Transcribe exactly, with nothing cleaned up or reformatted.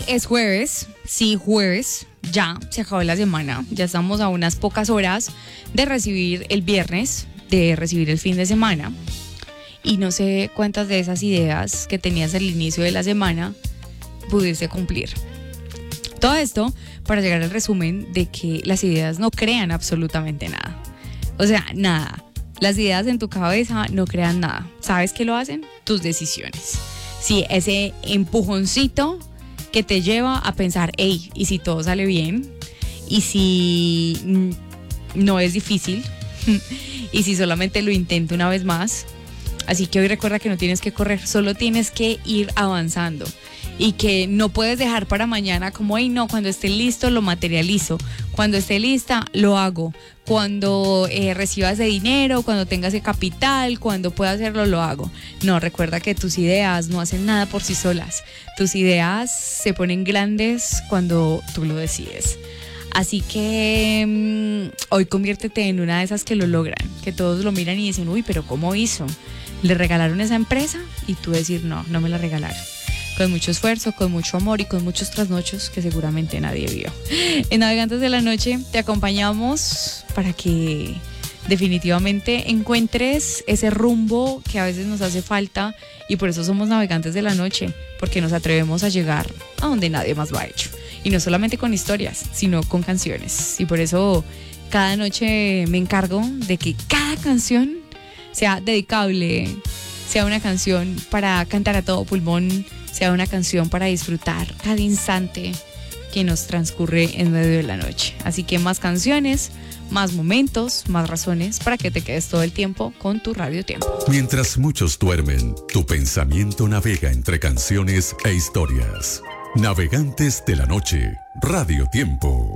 es jueves, sí, jueves, ya se acabó la semana, ya estamos a unas pocas horas de recibir el viernes, de recibir el fin de semana, y no sé cuántas de esas ideas que tenías al inicio de la semana pudiste cumplir. Todo esto para llegar al resumen de que las ideas no crean absolutamente nada. O sea, nada. Las ideas en tu cabeza no crean nada. ¿Sabes qué lo hacen? Tus decisiones. Sí, ese empujoncito que te lleva a pensar, hey, ¿y si todo sale bien? ¿Y si mm, no es difícil? ¿Y si solamente lo intento una vez más? Así que hoy recuerda que no tienes que correr, solo tienes que ir avanzando. Y que no puedes dejar para mañana como, ay no, cuando esté listo lo materializo, cuando esté lista lo hago, cuando eh, reciba ese dinero, cuando tenga ese capital, cuando pueda hacerlo lo hago. No, recuerda que tus ideas no hacen nada por sí solas, tus ideas se ponen grandes cuando tú lo decides. Así que mmm, hoy conviértete en una de esas que lo logran, que todos lo miran y dicen, uy, pero ¿cómo hizo? ¿Le regalaron esa empresa? Y tú decir, no, no me la regalaron. Con mucho esfuerzo, con mucho amor y con muchos trasnochos que seguramente nadie vio. En Navegantes de la Noche te acompañamos para que definitivamente encuentres ese rumbo que a veces nos hace falta, y por eso somos Navegantes de la Noche, porque nos atrevemos a llegar a donde nadie más lo ha hecho. Y no solamente con historias, sino con canciones. Y por eso cada noche me encargo de que cada canción sea dedicable, sea una canción para cantar a todo pulmón, sea una canción para disfrutar cada instante que nos transcurre en medio de la noche. Así que más canciones, más momentos, más razones para que te quedes todo el tiempo con tu Radio Tiempo. Mientras muchos duermen, tu pensamiento navega entre canciones e historias. Navegantes de la Noche, Radio Tiempo.